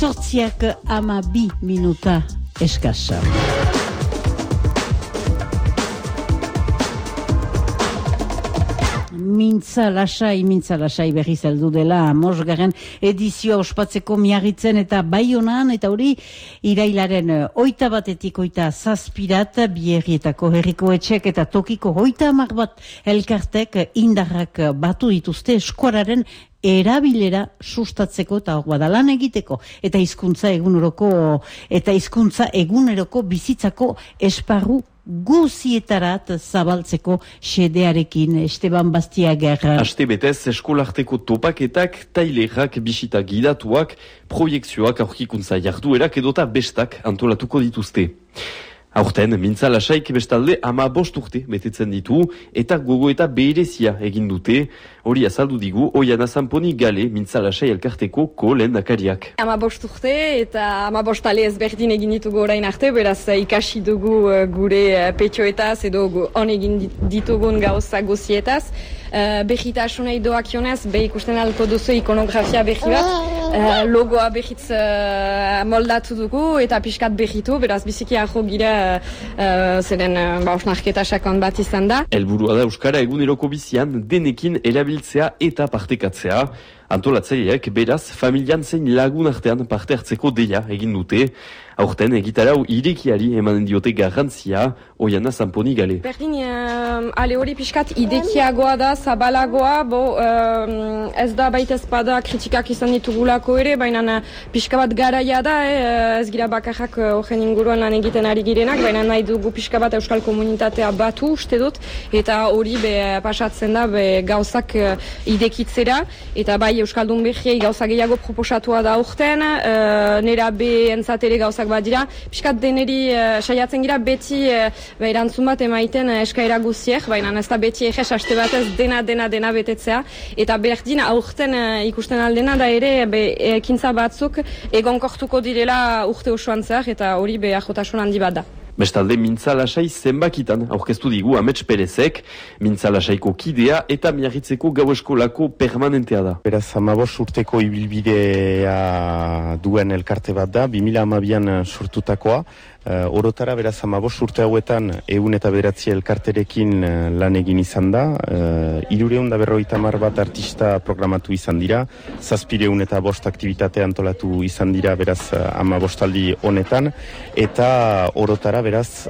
8:12 eskasa. Mintza lasai berriz heldu dela 5. edizioa ospatzeko Miarritzen eta Baionan, eta hori irailaren 21-tik 27 bi herrietako herriko etxek eta tokiko 30 bat elkartek indarrak batu dituzte eskuararen erabilera sustatzeko eta badalan egiteko eta hizkuntza eguneroko bizitzako esparru guzietarat zabaltzeko xedearekin. Esteban Bastiager. Aste betez eskolarteko topaketak, tailerak, bisita gidatuak, proiekzioak, aurkikuntza jarduerak edota bestak antolatuko dituzte. Aurten, Mintza Lasaik bestalde 15 urte betetzen ditu eta gogo eta berezia egin dute. Hori azaldu digu Oiana Zamponi Gale Mintza Lasai elkarteko lehendakariak. 15 urte eta 15 ale ezberdin egin ditugu orain arte, beraz ikasi dugu gure petxoetaz edo on egin ditugun gauza gozietaz. Berritasunei doakionez, ikusten alko duzu ikonografia berri bat, logoa berritz moldatu dugu eta pixkat berritu, beraz biziki aho gira zeren osnarketa sakon bat izan da. Helburua da Euskara eguneroko bizian denekin erabiltzea eta partekatzea. Antolatzaileak beraz familian zein lagun artean parte hartzeko deia egin dute. Aurten egitarau irekiari emanen diote garrantzia. Oiana Zamponi Gale. Berdin, ale hori pixkat idekiagoa da, zabalagoa, ez da baita ezpada kritikak izan ditugulako ere, baina pixka bat garaia da, ez gira bakarrak horren inguruan lan egiten ari girenak, baina nahi dugu pixka bat euskal komunitatea batu uste dut, eta hori pasatzen da gauzak idekitzera, eta bai euskaldun behiei gauza gehiago proposatua da urten, nera entzat ere gauzak bat dira, pixkat deneri saiatzen gira beti erantzun bat emaiten eskaera guziek, baina ez da beti eges aste batez dena betetzea, eta berdin aurten ikusten aldena da ere ekintza batzuk egonkortuko direla urte osoan zehar, eta hori ahotasun handi bat da. Bestalde, Mintza Lasai zenbakitan aurkeztu digu Amets Perezek, Mintza Lasaiko kidea eta Miarritzeko gau eskolako permanentea da. Beraz, 15 urteko ibilbidea duen elkarte bat da, 2012an sortutakoa. Orotara, beraz, 15 urte hauetan 109 elkarterekin lan egin izan da. 350 bat artista programatu izan dira, 705 aktivitate antolatu izan dira, beraz, 15 aldi honetan, eta orotara, beraz,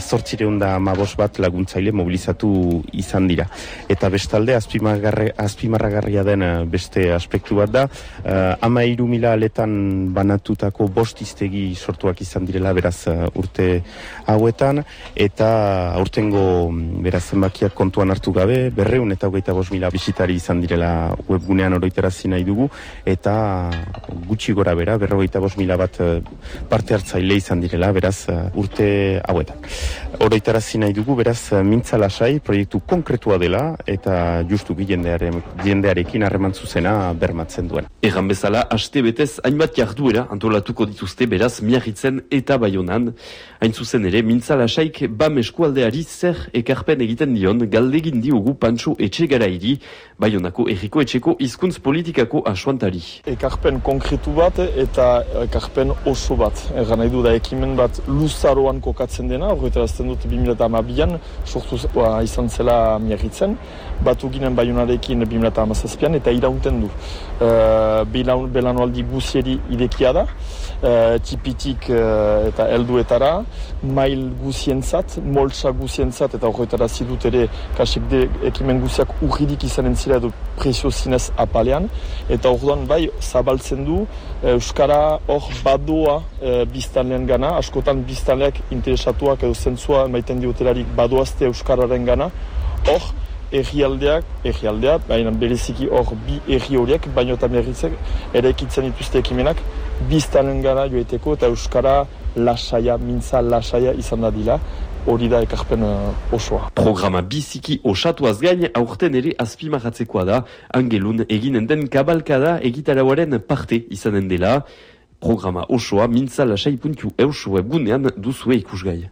815 bat laguntzaile mobilizatu izan dira. Eta bestalde, azpimarragarria den beste aspektu bat da, 13.000 aletan banatutako 5 hiztegi sortuak izan direla, beraz, urte hauetan, eta aurtengo beraz zenbakiak kontuan hartu gabe, 225.000 bisitari izan direla webgunean oroitarazi nahi dugu, eta gutxi gora bera, 225.000 bat parte hartzaile izan direla, beraz urte hauetan. Oroitarazi nahi dugu, beraz Mintza Lasai proiektu konkretua dela, eta justuki jendearekin harreman zuzena bermatzen duen. Erran bezala, aste betez hainbat jarduera antolatuko dituzte beraz Miarritzen eta Baionan. Hain zuzen ere, Mintza Lasaik BAM eskualdeari zer ekarpen egiten dion galdegin diogu Pantxo Etxegarairi, Baionako herriko etxeko hizkuntz politikako asuantari. Ekarpen konkretu bat eta ekarpen oso bat. Erran nahi du da ekimen bat luzaroan kokatzen dena, horretarazten dut 2012an, sortu izan zela Miarritzen, batu ginen Baionarekin 2017an eta iraunten du. Belanualdi guzieri idekia da, tipitik eta helduetara, mail guzientzat, moltsa guzientzat, eta horretara zidut ere kasik de ekimen guziak urridik izanen zira edo prezio zinez apalean, eta orduan bai zabaltzen du Euskara hor badoa biztanlean gana, askotan biztanleak interesatuak edo zentzua maiten diotelarik badoazte Euskararen gana, hor errialdeak, baina bereziki hor bi erri horiek, baino eta Miarritzek ere ekitzen dituzte ekimenak, biztanen gara joeteko eta Euskara lasaia, Mintza Lasaia izan da dila, hori da ekarpen osoa. Programa biziki osatuaz gain, aurten ere azpimarratzekoa da, Angelun eginen den kabalkada egitarauaren parte izanen dela. Programa osoa mintzalasai.eus webgunean duzue ikusgai.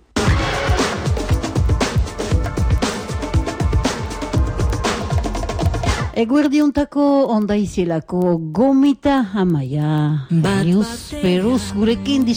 Eguerdiontako ondaizielako gomita amaia. Peruz gurekin